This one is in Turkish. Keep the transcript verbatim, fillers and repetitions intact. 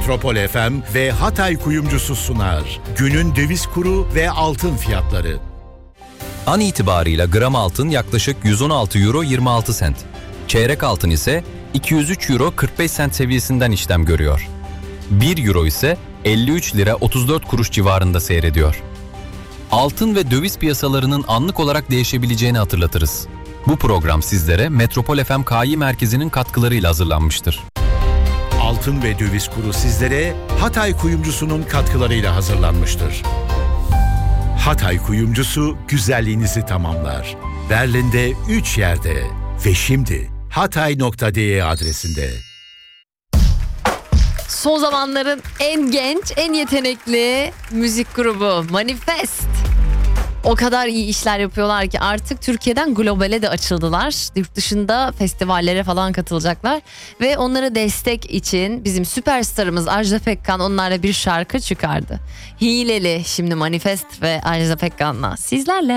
Metropol F M ve Hatay Kuyumcusu sunar. Günün döviz kuru ve altın fiyatları. An itibarıyla gram altın yaklaşık yüz on altı euro yirmi altı sent. Çeyrek altın ise iki yüz üç euro kırk beş sent seviyesinden işlem görüyor. bir euro ise elli üç lira otuz dört kuruş civarında seyrediyor. Altın ve döviz piyasalarının anlık olarak değişebileceğini hatırlatırız. Bu program sizlere Metropol F M K I merkezinin katkılarıyla hazırlanmıştır. Altın ve döviz kuru sizlere Hatay Kuyumcusu'nun katkılarıyla hazırlanmıştır. Hatay Kuyumcusu güzelliğinizi tamamlar. Berlin'de üç yerde ve şimdi hatay nokta de adresinde. Son zamanların en genç, en yetenekli müzik grubu Manifest. O kadar iyi işler yapıyorlar ki artık Türkiye'den globale de açıldılar. Yurt dışında festivallere falan katılacaklar. Ve onlara destek için bizim süperstarımız Ajda Pekkan onlarla bir şarkı çıkardı. Hileli, şimdi Manifest ve Ajda Pekkan'la sizlerle.